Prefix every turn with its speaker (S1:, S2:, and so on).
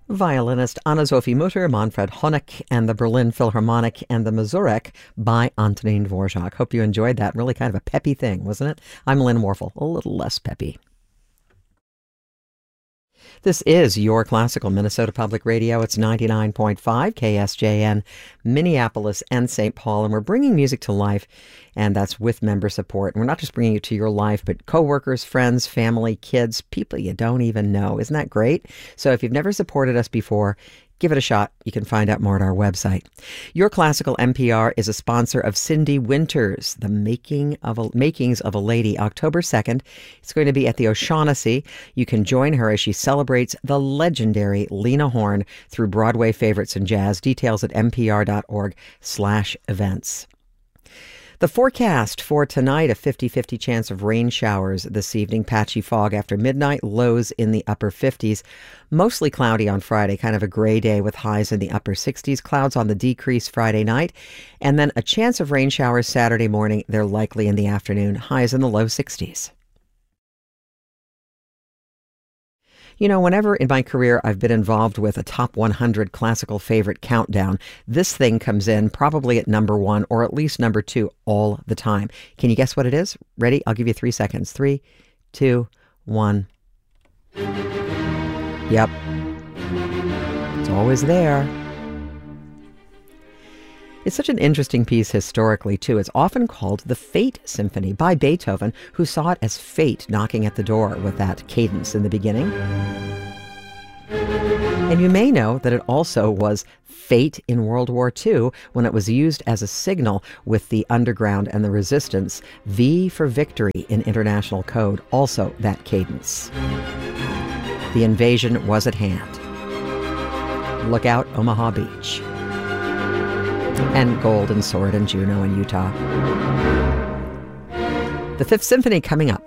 S1: Violinist Anna-Sophie Mutter, Manfred Honeck, and the Berlin Philharmonic, and the Mazurek by Antonin Dvorak. Hope you enjoyed that. Really kind of a peppy thing, wasn't it? I'm Lynn Warfel, a little less peppy. This is your classical Minnesota Public Radio. It's 99.5 KSJN, Minneapolis and St. Paul, and we're bringing music to life, and that's with member support. And we're not just bringing it to your life, but coworkers, friends, family, kids, people you don't even know. Isn't that great? So if you've never supported us before, give it a shot. You can find out more at our website. Your Classical NPR is a sponsor of Cindy Winters, the Makings of a Lady, October 2nd. It's going to be at the O'Shaughnessy. You can join her as she celebrates the legendary Lena Horne through Broadway favorites and jazz. Details at npr.org/events. The forecast for tonight, a 50-50 chance of rain showers this evening, patchy fog after midnight, lows in the upper 50s. Mostly cloudy on Friday, kind of a gray day with highs in the upper 60s. Clouds on the decrease Friday night. And then a chance of rain showers Saturday morning. They're likely in the afternoon, highs in the low 60s. You know, whenever in my career I've been involved with a top 100 classical favorite countdown, this thing comes in probably at number 1 or at least number 2 all the time. Can you guess what it is? Ready? I'll give you 3 seconds. 3, 2, 1. Yep. It's always there. It's such an interesting piece historically, too. It's often called the Fate Symphony by Beethoven, who saw it as fate knocking at the door with that cadence in the beginning. And you may know that it also was fate in World War II when it was used as a signal with the underground and the resistance. V for victory in international code, also that cadence. The invasion was at hand. Look out, Omaha Beach. And Gold and Sword and Juneau and Utah. The Fifth Symphony coming up.